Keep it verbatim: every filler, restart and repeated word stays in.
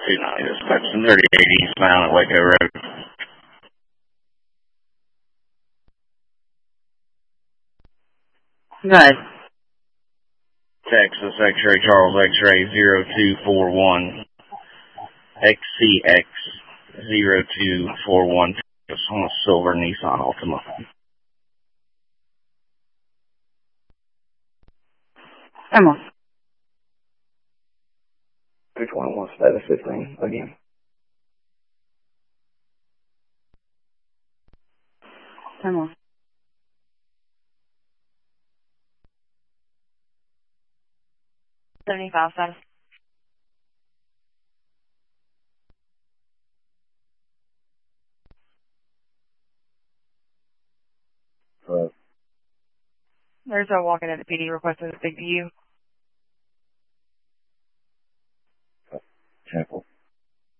two nine, dispatch thirty-eight eastbound at Waco Road. Good. Texas X-ray, Charles X-ray zero two four one, X C X zero two four one, on a silver Nissan Altima. Come on. three twenty-one, status fifteen, again. Come on. seventy-five, status. Uh, There's a walk-in at the P D requested to speak to you.